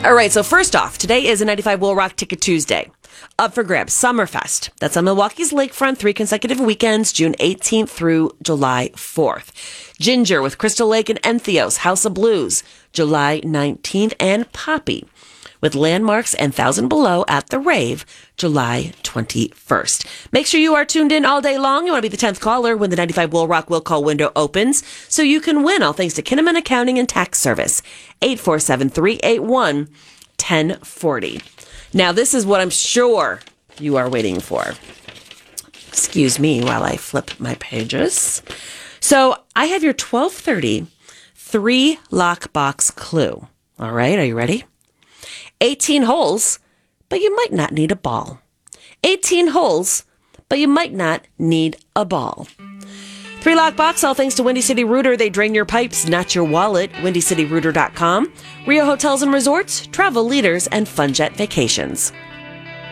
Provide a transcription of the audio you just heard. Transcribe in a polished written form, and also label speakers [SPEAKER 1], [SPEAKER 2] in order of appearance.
[SPEAKER 1] All right, so first off, today is a 95 Will Rock Ticket Tuesday. Up for grabs, Summerfest. That's on Milwaukee's lakefront, 3 consecutive weekends, June 18th through July 4th. Ginger with Crystal Lake and Entheos, House of Blues, July 19th. And Poppy with Landmarks and Thousand Below at the Rave, July 21st. Make sure you are tuned in all day long. You want to be the 10th caller when the 95 Will Rock Will Call window opens, so you can win, all thanks to Kinnaman Accounting and Tax Service. 847-381-1040. Now, this is what I'm sure you are waiting for. Excuse me while I flip my pages. So I have your 12:30 3-lockbox clue. All right, are you ready? 18 holes, but you might not need a ball. 18 holes, but you might not need a ball. 3-lockbox, all thanks to Windy City Rooter. They drain your pipes, not your wallet. WindyCityRooter.com. Rio Hotels and Resorts, travel leaders, and Funjet Vacations.